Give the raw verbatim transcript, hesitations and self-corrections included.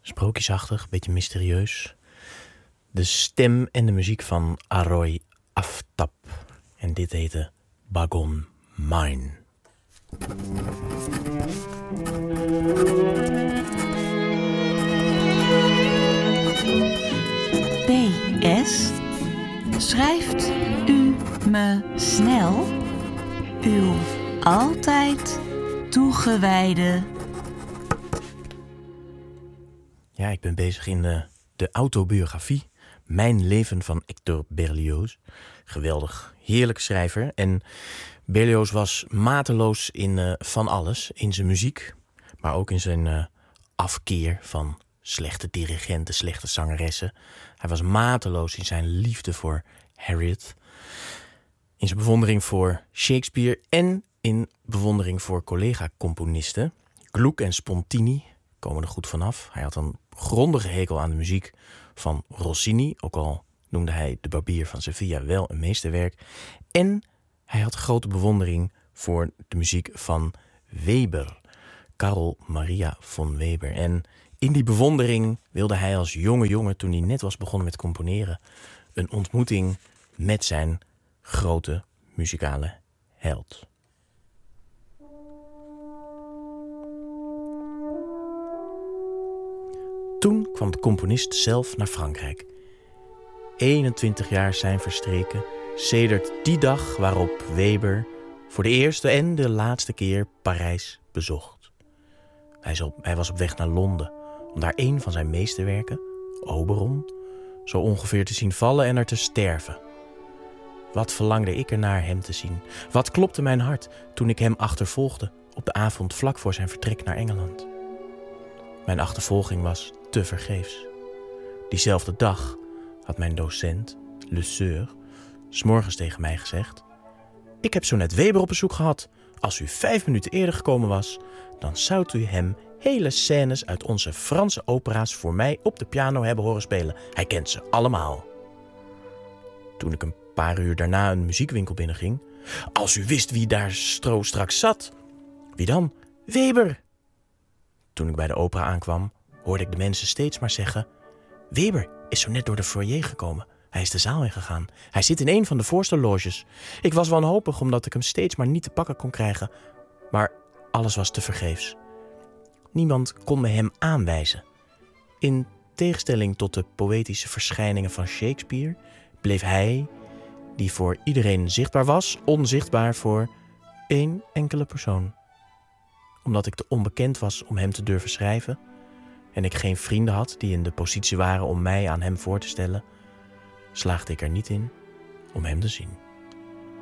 Sprookjesachtig, beetje mysterieus. De stem en de muziek van Aroy Aftap. En dit heette Bagon Mine. P S. Schrijft u me snel uw altijd toegewijde... Ja, ik ben bezig in de, de autobiografie. Mijn leven van Hector Berlioz. Geweldig, heerlijk schrijver. En Berlioz was mateloos in uh, van alles. In zijn muziek, maar ook in zijn uh, afkeer van slechte dirigenten, slechte zangeressen. Hij was mateloos in zijn liefde voor Harriet. In zijn bewondering voor Shakespeare en in bewondering voor collega-componisten. Gluck en Spontini komen er goed vanaf. Hij had een grondige hekel aan de muziek van Rossini, ook al noemde hij De Barbier van Sevilla wel een meesterwerk. En hij had grote bewondering voor de muziek van Weber, Carl Maria von Weber. En in die bewondering wilde hij als jonge jongen, toen hij net was begonnen met componeren, een ontmoeting met zijn grote muzikale held. Toen kwam de componist zelf naar Frankrijk. eenentwintig jaar zijn verstreken sedert die dag waarop Weber voor de eerste en de laatste keer Parijs bezocht. Hij was op weg naar Londen om daar een van zijn meesterwerken, Oberon, zo ongeveer te zien vallen en er te sterven. Wat verlangde ik er naar hem te zien. Wat klopte mijn hart toen ik hem achtervolgde op de avond vlak voor zijn vertrek naar Engeland. Mijn achtervolging was te vergeefs. Diezelfde dag had mijn docent, Le Seur, 's morgens tegen mij gezegd: ik heb zo net Weber op bezoek gehad. Als u vijf minuten eerder gekomen was, dan zou u hem hele scènes uit onze Franse opera's voor mij op de piano hebben horen spelen. Hij kent ze allemaal. Toen ik een paar uur daarna een muziekwinkel binnenging: als u wist wie daar stro straks zat. Wie dan? Weber. Toen ik bij de opera aankwam, hoorde ik de mensen steeds maar zeggen: Weber is zo net door de foyer gekomen. Hij is de zaal ingegaan. Hij zit in een van de voorste loges. Ik was wanhopig omdat ik hem steeds maar niet te pakken kon krijgen. Maar alles was tevergeefs. Niemand kon me hem aanwijzen. In tegenstelling tot de poëtische verschijningen van Shakespeare bleef hij, die voor iedereen zichtbaar was, onzichtbaar voor één enkele persoon. Omdat ik te onbekend was om hem te durven schrijven en ik geen vrienden had die in de positie waren om mij aan hem voor te stellen, slaagde ik er niet in om hem te zien.